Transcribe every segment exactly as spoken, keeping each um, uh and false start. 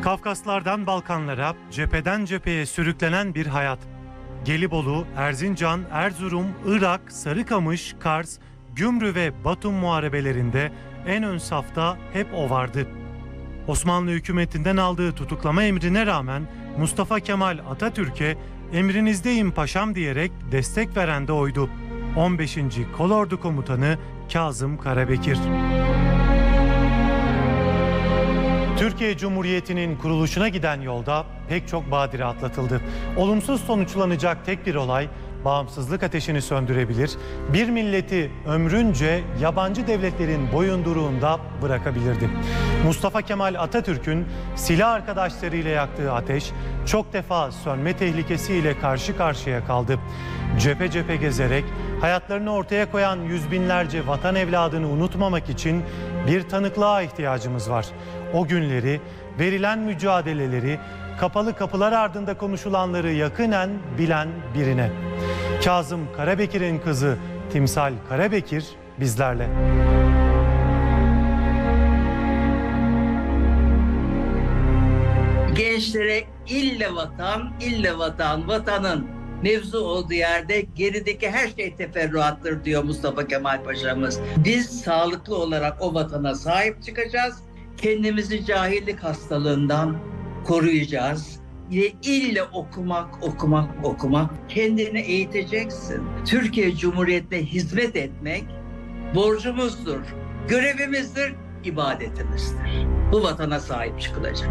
Kafkaslardan Balkanlara, cepheden cepheye sürüklenen bir hayat. Gelibolu, Erzincan, Erzurum, Irak, Sarıkamış, Kars, Gümrü ve Batum muharebelerinde en ön safta hep o vardı. Osmanlı hükümetinden aldığı tutuklama emrine rağmen Mustafa Kemal Atatürk'e "Emrinizdeyim paşam" diyerek destek veren de oydu. on beşinci Kolordu Komutanı Kazım Karabekir. Türkiye Cumhuriyeti'nin kuruluşuna giden yolda pek çok badire atlatıldı. Olumsuz sonuçlanacak tek bir olay bağımsızlık ateşini söndürebilir, bir milleti ömrünce yabancı devletlerin boyunduruğunda bırakabilirdi. Mustafa Kemal Atatürk'ün silah arkadaşlarıyla yaktığı ateş çok defa sönme tehlikesiyle karşı karşıya kaldı. Cephe cephe gezerek hayatlarını ortaya koyan yüz binlerce vatan evladını unutmamak için bir tanıklığa ihtiyacımız var. O günleri, verilen mücadeleleri, kapalı kapılar ardında konuşulanları yakinen bilen birine. Kazım Karabekir'in kızı Timsal Karabekir bizlerle. Gençlere ille vatan, ille vatan, vatanın mevzu olduğu yerde gerideki her şey teferruattır diyor Mustafa Kemal Paşa'mız. Biz sağlıklı olarak o vatana sahip çıkacağız. Kendimizi cahillik hastalığından koruyacağız. Yine ille okumak, okumak, okumak. Kendini eğiteceksin. Türkiye Cumhuriyeti'ne hizmet etmek borcumuzdur. Görevimizdir, ibadetimizdir. Bu vatana sahip çıkılacak.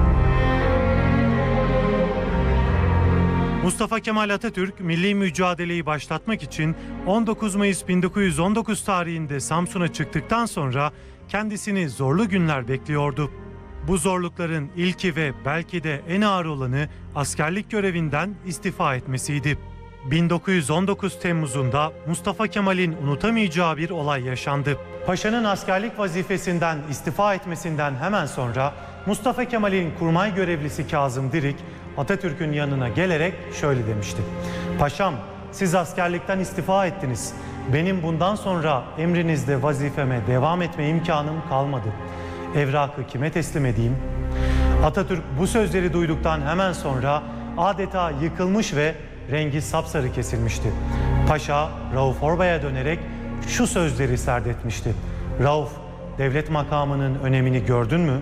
Mustafa Kemal Atatürk milli mücadeleyi başlatmak için on dokuz Mayıs bin dokuz yüz on dokuz tarihinde Samsun'a çıktıktan sonra kendisini zorlu günler bekliyordu. Bu zorlukların ilki ve belki de en ağır olanı askerlik görevinden istifa etmesiydi. bin dokuz yüz on dokuz Temmuz'unda Mustafa Kemal'in unutamayacağı bir olay yaşandı. Paşa'nın askerlik vazifesinden istifa etmesinden hemen sonra Mustafa Kemal'in kurmay görevlisi Kazım Dirik, Atatürk'ün yanına gelerek şöyle demişti: "Paşam, siz askerlikten istifa ettiniz. Benim bundan sonra emrinizde vazifeme devam etme imkanım kalmadı. Evrakı kime teslim edeyim?" Atatürk bu sözleri duyduktan hemen sonra adeta yıkılmış ve rengi sapsarı kesilmişti. Paşa, Rauf Orbay'a dönerek şu sözleri serdetmişti: "Rauf, devlet makamının önemini gördün mü?"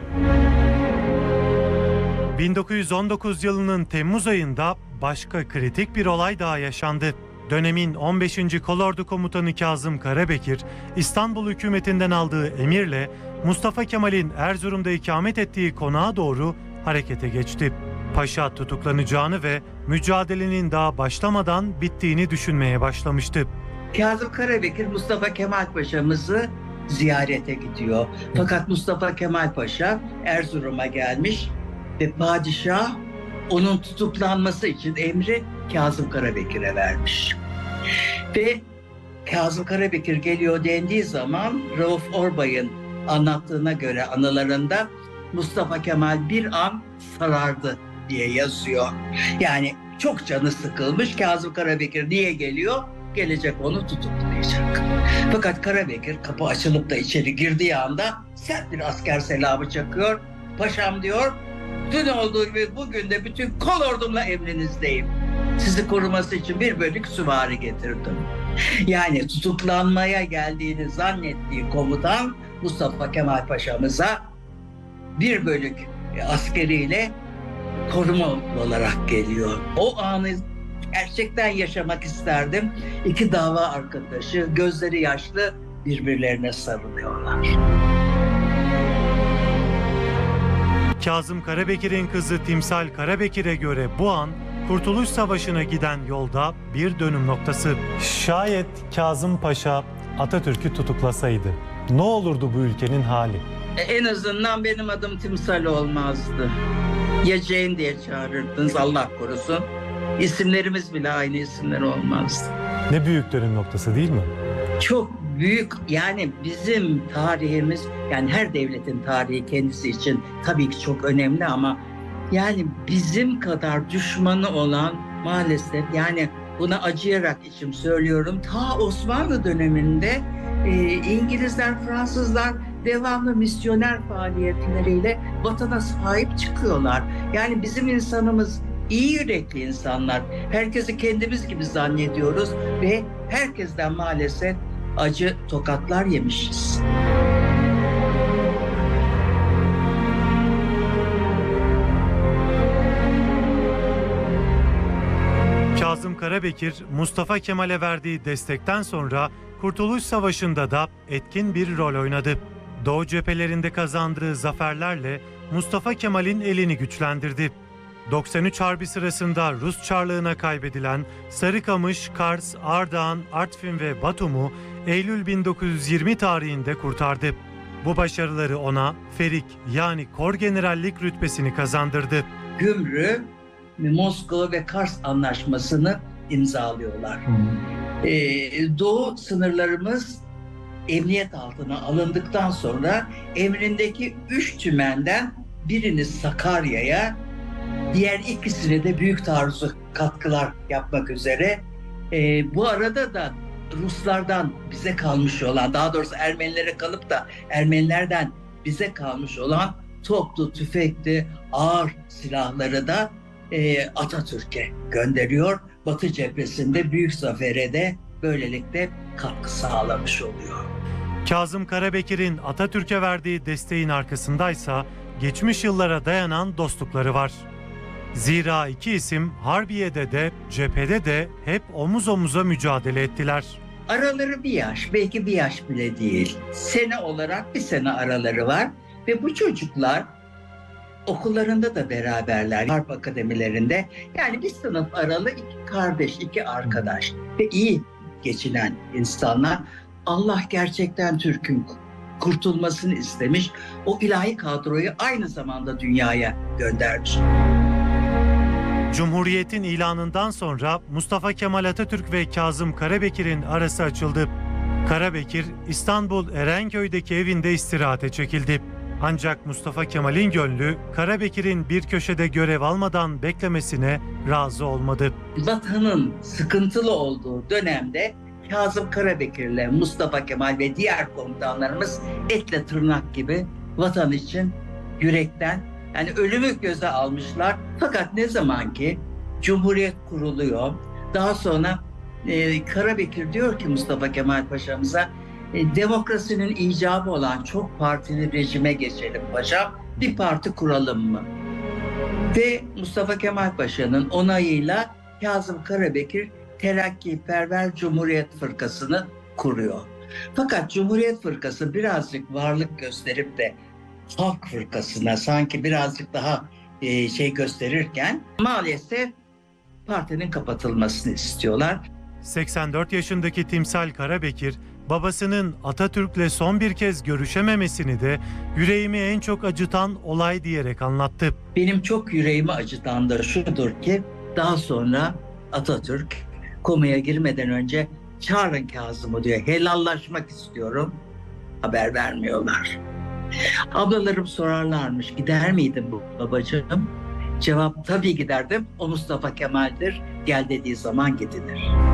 bin dokuz yüz on dokuz yılının Temmuz ayında başka kritik bir olay daha yaşandı. Dönemin on beşinci Kolordu Komutanı Kazım Karabekir, İstanbul hükümetinden aldığı emirle Mustafa Kemal'in Erzurum'da ikamet ettiği konağa doğru harekete geçti. Paşa tutuklanacağını ve mücadelenin daha başlamadan bittiğini düşünmeye başlamıştı. Kazım Karabekir Mustafa Kemal Paşa'mızı ziyarete gidiyor. Fakat Mustafa Kemal Paşa Erzurum'a gelmiş ve padişah onun tutuklanması için emri Kazım Karabekir'e vermiş. Ve Kazım Karabekir geliyor dendiği zaman Rauf Orbay'ın anlattığına göre anılarında Mustafa Kemal bir an sarardı diye yazıyor. Yani çok canı sıkılmış. Kazım Karabekir niye geliyor? Gelecek onu tutuklayacak. Fakat Karabekir kapı açılıp da içeri girdiği anda sert bir asker selamı çakıyor. "Paşam," diyor, "dün olduğu gibi bugün de bütün kolordumla emrinizdeyim. Sizi koruması için bir bölük süvari getirdim." Yani tutuklanmaya geldiğini zannettiği komutan Mustafa Kemal Paşa'mıza bir bölük askeriyle koruma olarak geliyor. O anı gerçekten yaşamak isterdim. İki dava arkadaşı gözleri yaşlı birbirlerine sarılıyorlar. Kazım Karabekir'in kızı Timsal Karabekir'e göre bu an Kurtuluş Savaşı'na giden yolda bir dönüm noktası. Şayet Kazım Paşa Atatürk'ü tutuklasaydı ne olurdu bu ülkenin hali? En azından benim adım Timsal olmazdı. Ya Jane diye çağırırdınız, Allah korusun. İsimlerimiz bile aynı isimler olmazdı. Ne büyük dönüm noktası değil mi? Çok büyük, yani bizim tarihimiz, yani her devletin tarihi kendisi için tabii ki çok önemli ama yani bizim kadar düşmanı olan maalesef, yani buna acıyarak içim söylüyorum, ta Osmanlı döneminde e, İngilizler, Fransızlar devamlı misyoner faaliyetleriyle vatana sahip çıkıyorlar. Yani bizim insanımız iyi yürekli insanlar. Herkesi kendimiz gibi zannediyoruz ve herkesten maalesef acı tokatlar yemişiz. Kazım Karabekir, Mustafa Kemal'e verdiği destekten sonra Kurtuluş Savaşı'nda da etkin bir rol oynadı. Doğu cephelerinde kazandığı zaferlerle Mustafa Kemal'in elini güçlendirdi. doksan üç Harbi sırasında Rus Çarlığı'na kaybedilen Sarıkamış, Kars, Ardahan, Artvin ve Batum'u Eylül bin dokuz yüz yirmi tarihinde kurtardı. Bu başarıları ona Ferik yani Korgenerallik rütbesini kazandırdı. Gümrü, Moskova ve Kars Anlaşması'nı imzalıyorlar. Ee, Doğu sınırlarımız emniyet altına alındıktan sonra emrindeki üç tümenden birini Sakarya'ya, diğer ikisine de büyük taarruzu katkılar yapmak üzere. Ee, bu arada da Ruslardan bize kalmış olan, daha doğrusu Ermenilere kalıp da Ermenilerden bize kalmış olan toplu, tüfekli, ağır silahları da e, Atatürk'e gönderiyor. Batı cephesinde büyük zafere de böylelikle katkı sağlamış oluyor. Kazım Karabekir'in Atatürk'e verdiği desteğin arkasındaysa geçmiş yıllara dayanan dostlukları var. Zira iki isim Harbiye'de de cephede de hep omuz omuza mücadele ettiler. Araları bir yaş, belki bir yaş bile değil. Sene olarak bir sene araları var ve bu çocuklar okullarında da beraberler, harp akademilerinde. Yani bir sınıf aralı iki kardeş, iki arkadaş ve iyi geçinen insanlar. Allah gerçekten Türk'ün kurtulmasını istemiş. O ilahi kadroyu aynı zamanda dünyaya göndermiş. Cumhuriyetin ilanından sonra Mustafa Kemal Atatürk ve Kazım Karabekir'in arası açıldı. Karabekir, İstanbul Erenköy'deki evinde istirahate çekildi. Ancak Mustafa Kemal'in gönlü Karabekir'in bir köşede görev almadan beklemesine razı olmadı. Vatanın sıkıntılı olduğu dönemde Kazım Karabekir'le Mustafa Kemal ve diğer komutanlarımız etle tırnak gibi vatan için yürekten, yani ölümü göze almışlar. Fakat ne zaman ki Cumhuriyet kuruluyor, daha sonra e, Karabekir diyor ki Mustafa Kemal Paşa'mıza, e, demokrasinin icabı olan çok partili rejime geçelim paşam, bir parti kuralım mı? Ve Mustafa Kemal Paşa'nın onayıyla Kazım Karabekir Terakkiperver Cumhuriyet Fırkası'nı kuruyor. Fakat Cumhuriyet Fırkası birazcık varlık gösterip de Halk Fırkası'na sanki birazcık daha e, şey gösterirken maalesef partinin kapatılmasını istiyorlar. seksen dört yaşındaki Timsal Karabekir, babasının Atatürk'le son bir kez görüşememesini de yüreğimi en çok acıtan olay diyerek anlattı. Benim çok yüreğimi acıtan da şudur ki daha sonra Atatürk komaya girmeden önce çağırın Kazım'ı diyor. Helallaşmak istiyorum. Haber vermiyorlar. Ablalarım sorarlarmış, gider miydin bu babacığım? Cevap tabii giderdim. O Mustafa Kemal'dir. Gel dediği zaman gidilir.